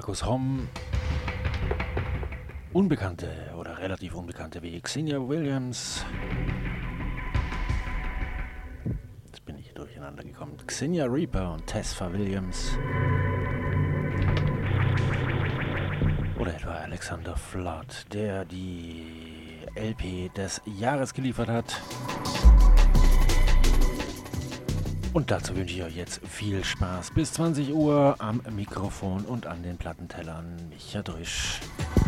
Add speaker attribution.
Speaker 1: Markus Homm, Unbekannte oder relativ Unbekannte wie Xenia Williams. Jetzt bin ich hier durcheinander gekommen. Xenia Reaper und Tesfa Williams. Oder etwa Alexander Flood, der die LP des Jahres geliefert hat. Und dazu wünsche ich euch jetzt viel Spaß. Bis 20 Uhr am Mikrofon und an den Plattentellern. Micha Drüsch.